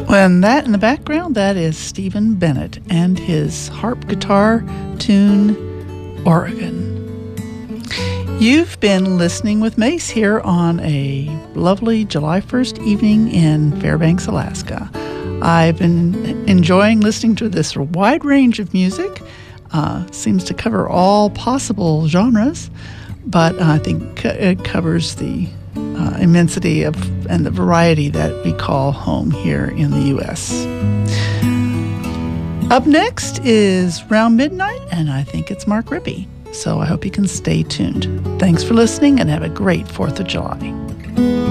And that in the background, that is Stephen Bennett and his harp guitar tune, Oregon. You've been listening with Mace here on a lovely July 1st evening in Fairbanks, Alaska. I've been enjoying listening to this wide range of music. Seems to cover all possible genres, but I think it covers the immensity of and the variety that we call home here in the U.S. Up next is Round Midnight, and I think it's Mark Rippey. So I hope you can stay tuned. Thanks for listening and have a great 4th of July.